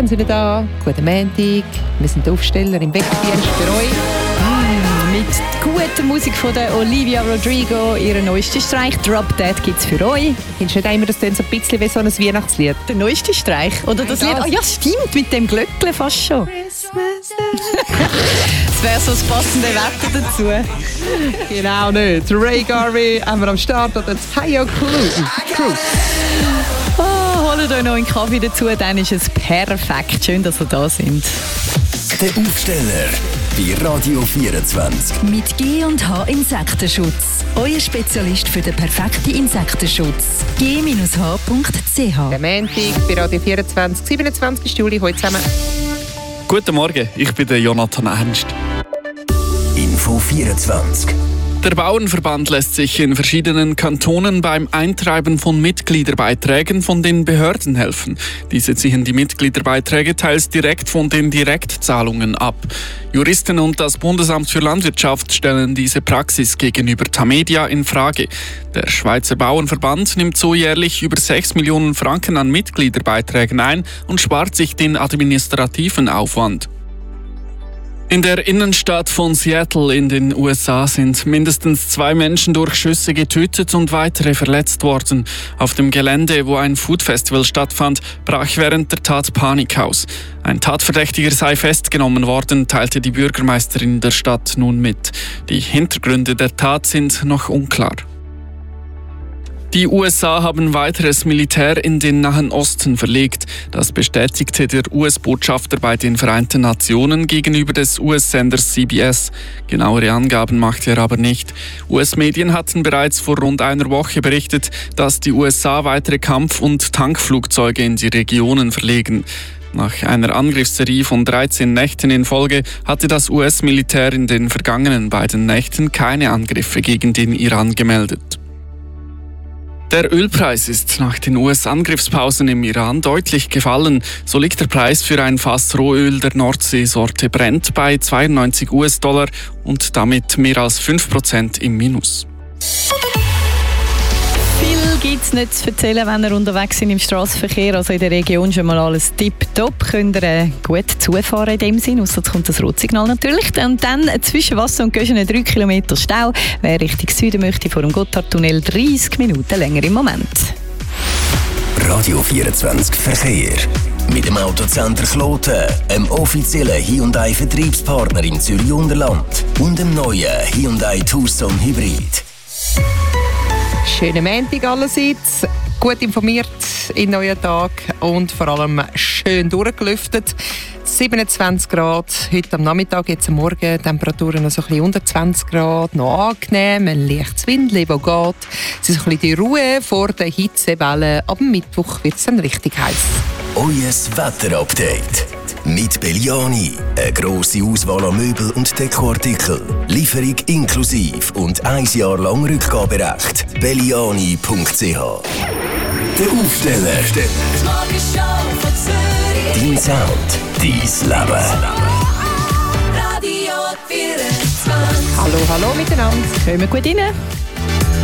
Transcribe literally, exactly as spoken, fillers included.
sind sie wieder da. Guten Montag. Wir sind die Aufsteller im Wegdienst für euch. Mm, mit guter Musik von der Olivia Rodrigo. Ihren neuesten Streich «Drop Dead» gibt es für euch. Findest du nicht immer, das klingt so ein bisschen wie so ein Weihnachtslied? Der neueste Streich? Oder das Lied? Oh ja, stimmt, mit dem Glöckchen fast schon. Das wäre so das passende Wetter dazu. Genau nicht. Ray Garvey haben wir am Start und das Tayo Cruz. Oh, holt euch noch einen Kaffee dazu, dann ist es perfekt. Schön, dass ihr da sind. Der Aufsteller bei Radio vierundzwanzig. Mit G und H Insektenschutz. Euer Spezialist für den perfekten Insektenschutz. G H punkt c h. Der Montag bei Radio vierundzwanzig, siebenundzwanzigsten Juli, heute zusammen. Guten Morgen, ich bin der Jonathan Ernst. Info vierundzwanzig. Der Bauernverband lässt sich in verschiedenen Kantonen beim Eintreiben von Mitgliederbeiträgen von den Behörden helfen. Diese ziehen die Mitgliederbeiträge teils direkt von den Direktzahlungen ab. Juristen und das Bundesamt für Landwirtschaft stellen diese Praxis gegenüber Tamedia in Frage. Der Schweizer Bauernverband nimmt so jährlich über sechs Millionen Franken an Mitgliederbeiträgen ein und spart sich den administrativen Aufwand. In der Innenstadt von Seattle in den U S A sind mindestens zwei Menschen durch Schüsse getötet und weitere verletzt worden. Auf dem Gelände, wo ein Foodfestival stattfand, brach während der Tat Panik aus. Ein Tatverdächtiger sei festgenommen worden, teilte die Bürgermeisterin der Stadt nun mit. Die Hintergründe der Tat sind noch unklar. Die U S A haben weiteres Militär in den Nahen Osten verlegt. Das bestätigte der U S-Botschafter bei den Vereinten Nationen gegenüber des U S-Senders C B S. Genauere Angaben machte er aber nicht. U S-Medien hatten bereits vor rund einer Woche berichtet, dass die U S A weitere Kampf- und Tankflugzeuge in die Regionen verlegen. Nach einer Angriffsserie von dreizehn Nächten in Folge hatte das U S-Militär in den vergangenen beiden Nächten keine Angriffe gegen den Iran gemeldet. Der Ölpreis ist nach den U S-Angriffspausen im Iran deutlich gefallen. So liegt der Preis für ein Fass Rohöl der Nordseesorte Brent bei zweiundneunzig US-Dollar und damit mehr als fünf Prozent im Minus. Viel gibt es nicht zu erzählen, wenn ihr unterwegs sind im Strassenverkehr. Also in der Region schon mal alles tipptopp. Könnt ihr äh, gut zufahren in dem Sinn. Ausser kommt das Rotsignal natürlich. Und dann zwischen Wasser und Göschenen drei Kilometer Stau. Wer Richtung Süden möchte, vor dem Gotthardtunnel dreißig Minuten länger im Moment. Radio vierundzwanzig Verkehr. Mit dem Autocenter Kloten, einem offiziellen Hyundai-Vertriebspartner im Zürich-Unterland und dem neuen Hyundai Tucson Hybrid. Schönen Montag allerseits, gut informiert in neuen Tag und vor allem schön durchgelüftet. siebenundzwanzig Grad heute am Nachmittag, jetzt am Morgen Temperaturen noch so ein bisschen unter zwanzig Grad, noch angenehm, ein leichtes Windli, das geht. Es ist ein bisschen die Ruhe vor der Hitzewelle. Ab Mittwoch wird es dann richtig heiß. Euer Wetterupdate. Mit Belliani. Eine grosse Auswahl an Möbel und Dekoartikel. Lieferung inklusiv und ein Jahr lang Rückgaberecht. belliani punkt c h. Der Aufsteller. Dein Sound. Dein Leben. Hallo, hallo miteinander. Kommen wir gut rein?